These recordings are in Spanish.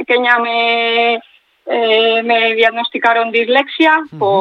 pequeña me diagnosticaron dislexia,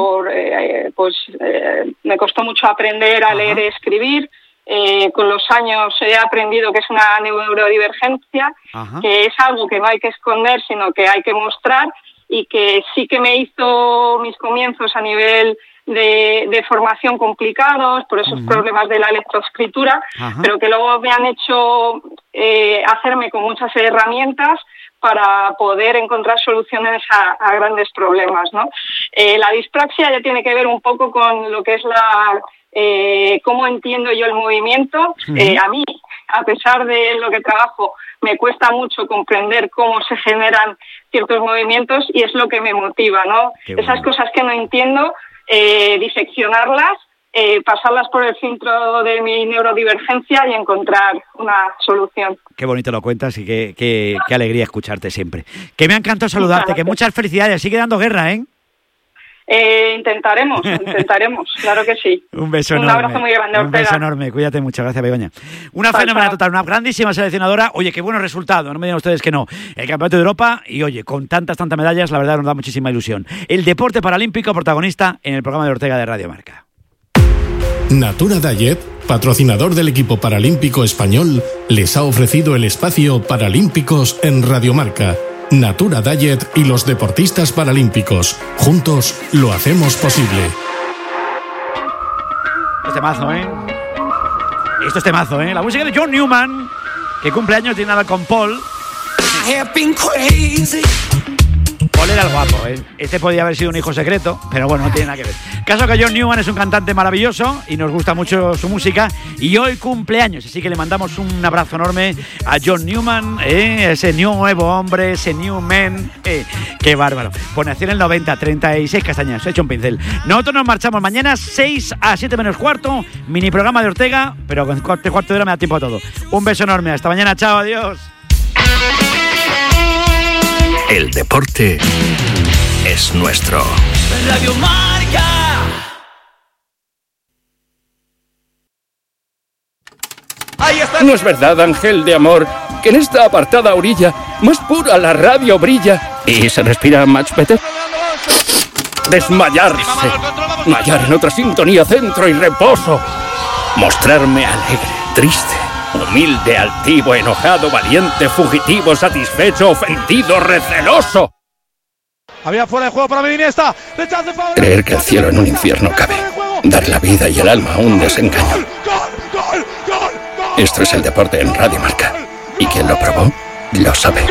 me costó mucho aprender a leer y escribir. Con los años he aprendido que es una neurodivergencia, que es algo que no hay que esconder, sino que hay que mostrar, y que sí que me hizo mis comienzos a nivel de formación complicados por esos problemas de la lectoescritura, pero que luego me han hecho hacerme con muchas herramientas para poder encontrar soluciones a grandes problemas, ¿no? La dispraxia ya tiene que ver un poco con lo que es cómo entiendo yo el movimiento. A mí, a pesar de lo que trabajo, me cuesta mucho comprender cómo se generan ciertos movimientos, y es lo que me motiva, ¿no? Esas cosas que no entiendo, diseccionarlas, pasarlas por el filtro de mi neurodivergencia y encontrar una solución. Qué bonito lo cuentas y qué alegría escucharte siempre. Que me ha encantado saludarte, que muchas felicidades, sigue dando guerra, ¿eh? Intentaremos, claro que sí. Un beso enorme. Un abrazo muy grande, Ortega. Un beso enorme, cuídate mucho, gracias, Begoña. Una fenómena total, una grandísima seleccionadora. Oye, qué buenos resultados, no me digan ustedes que no. El Campeonato de Europa, y oye, con tantas medallas, la verdad nos da muchísima ilusión. El deporte paralímpico protagonista en el programa de Ortega de Radio Marca. Natura Diet, patrocinador del equipo paralímpico español, les ha ofrecido el espacio Paralímpicos en Radio Marca. Natura Diet y los deportistas paralímpicos. Juntos lo hacemos posible. Este mazo, ¿eh? Esto es temazo, ¿eh? La música de John Newman, que cumple años, tiene nada con Paul. Paul era el guapo, ¿eh? Este podía haber sido un hijo secreto, pero bueno, no tiene nada que ver. Caso que John Newman es un cantante maravilloso y nos gusta mucho su música, y hoy cumpleaños, así que le mandamos un abrazo enorme a John Newman, ese nuevo hombre, ese new man, qué bárbaro. Pues nació en el 90, 36 castañas, he hecho un pincel. Nosotros nos marchamos mañana 6 a 7 menos cuarto, mini programa de Ortega, pero con cuarto de hora me da tiempo a todo. Un beso enorme, hasta mañana, chao, adiós. El deporte es nuestro. Radio Marca. ¿No es verdad, ángel de amor, que en esta apartada orilla más pura la radio brilla y se respira much better? Desmayarse, hallar en otra sintonía centro y reposo, mostrarme alegre, triste, humilde, altivo, enojado, valiente, fugitivo, satisfecho, ofendido, receloso. Había fuera de juego para Iniesta. Creer que el cielo en un infierno cabe. Dar la vida y el alma a un desengaño. Esto es el deporte en Radio Marca. Y quien lo probó, lo sabe.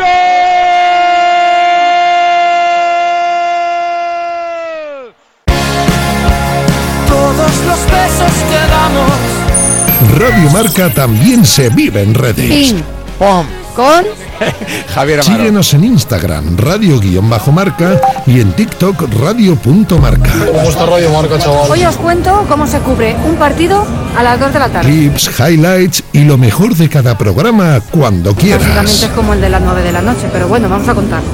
Todos los besos que damos. Radio Marca también se vive en redes. Ping, pom, con Javier Amaro. Síguenos en Instagram, radio_marca, y en TikTok, radio.marca. ¿Cómo está Radio Marca, chaval? Hoy os cuento cómo se cubre un partido a las 2 de la tarde. Clips, highlights y lo mejor de cada programa cuando quieras. Básicamente es como el de las 9 de la noche, pero bueno, vamos a contar.